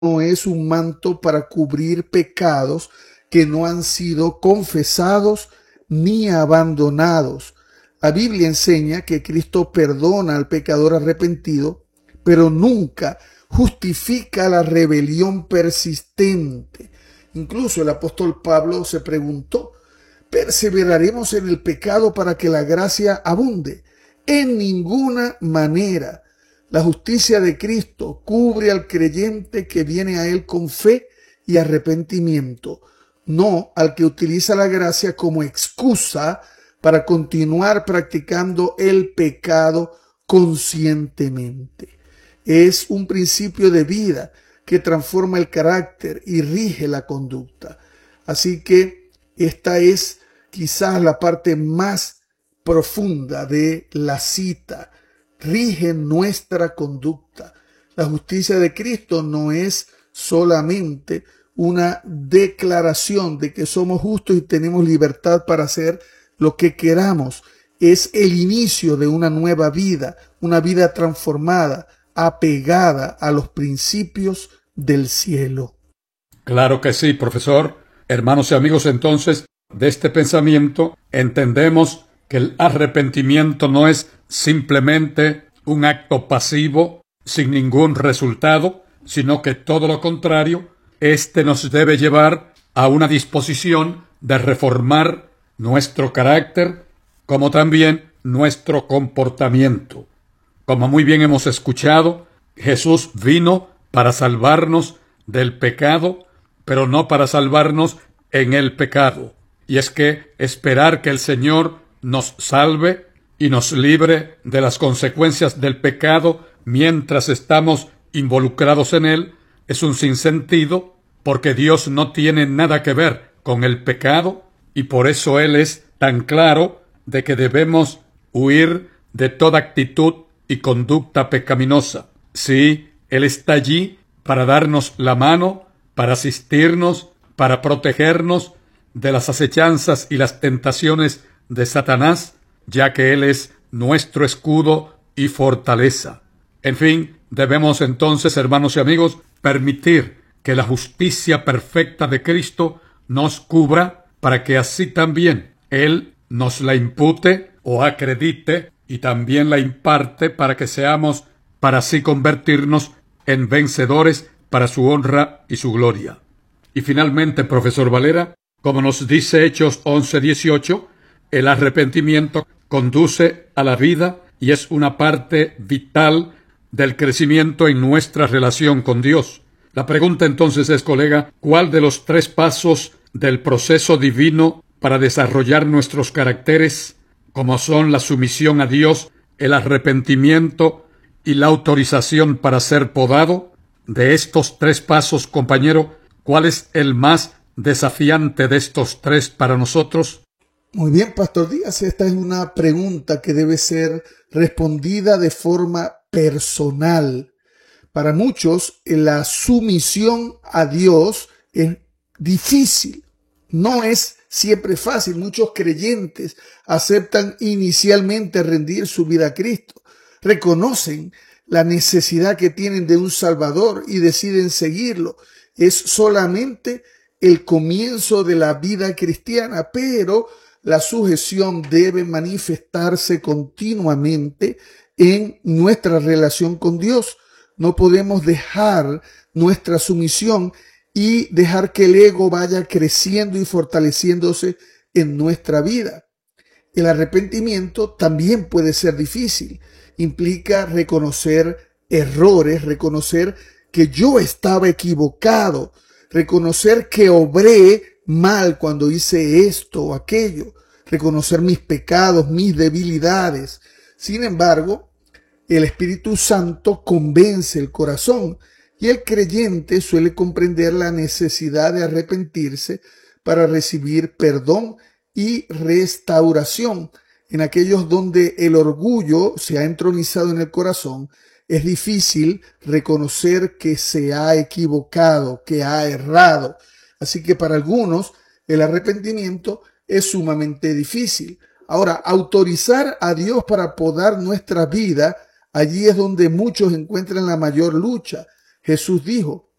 no es un manto para cubrir pecados que no han sido confesados ni abandonados. La Biblia enseña que Cristo perdona al pecador arrepentido, pero nunca justifica la rebelión persistente. Incluso el apóstol Pablo se preguntó: ¿perseveraremos en el pecado para que la gracia abunde? En ninguna manera. La justicia de Cristo cubre al creyente que viene a Él con fe y arrepentimiento, no al que utiliza la gracia como excusa para continuar practicando el pecado conscientemente. Es un principio de vida que transforma el carácter y rige la conducta. Así que esta es quizás la parte más profunda de la cita. Rige nuestra conducta. La justicia de Cristo no es solamente una declaración de que somos justos y tenemos libertad para hacer lo que queramos. Es el inicio de una nueva vida, una vida transformada, apegada a los principios del cielo. Claro que sí, profesor. Hermanos y amigos, entonces, de este pensamiento entendemos que el arrepentimiento no es simplemente un acto pasivo sin ningún resultado, sino que todo lo contrario, este nos debe llevar a una disposición de reformar nuestro carácter, como también nuestro comportamiento. Como muy bien hemos escuchado, Jesús vino para salvarnos del pecado, pero no para salvarnos en el pecado. Y es que esperar que el Señor nos salve y nos libre de las consecuencias del pecado mientras estamos involucrados en él es un sinsentido, porque Dios no tiene nada que ver con el pecado y por eso Él es tan claro de que debemos huir de toda actitud y conducta pecaminosa. Sí, Él está allí para darnos la mano, para asistirnos, para protegernos de las acechanzas y las tentaciones de Satanás, ya que Él es nuestro escudo y fortaleza. En fin, debemos entonces, hermanos y amigos, permitir que la justicia perfecta de Cristo nos cubra para que así también Él nos la impute o acredite y también la imparte para que seamos, para así convertirnos en vencedores para su honra y su gloria. Y finalmente, profesor Valera, como nos dice Hechos 11:18, el arrepentimiento conduce a la vida y es una parte vital del crecimiento en nuestra relación con Dios. La pregunta entonces es, colega, ¿cuál de los 3 pasos del proceso divino para desarrollar nuestros caracteres, como son la sumisión a Dios, el arrepentimiento y la autorización para ser podado? De estos 3 pasos, compañero, ¿cuál es el más desafiante de estos 3 para nosotros? Muy bien, Pastor Díaz, esta es una pregunta que debe ser respondida de forma personal. Para muchos, la sumisión a Dios es difícil. No es siempre fácil. Muchos creyentes aceptan inicialmente rendir su vida a Cristo. Reconocen la necesidad que tienen de un Salvador y deciden seguirlo. Es solamente el comienzo de la vida cristiana, pero la sujeción debe manifestarse continuamente en nuestra relación con Dios. No podemos dejar nuestra sumisión y dejar que el ego vaya creciendo y fortaleciéndose en nuestra vida. El arrepentimiento también puede ser difícil. Implica reconocer errores, reconocer que yo estaba equivocado, reconocer que obré mal cuando hice esto o aquello, reconocer mis pecados, mis debilidades. Sin embargo, el Espíritu Santo convence el corazón y el creyente suele comprender la necesidad de arrepentirse para recibir perdón y restauración. En aquellos donde el orgullo se ha entronizado en el corazón, es difícil reconocer que se ha equivocado, que ha errado. Así que para algunos el arrepentimiento es sumamente difícil. Ahora, autorizar a Dios para podar nuestra vida, allí es donde muchos encuentran la mayor lucha. Jesús dijo: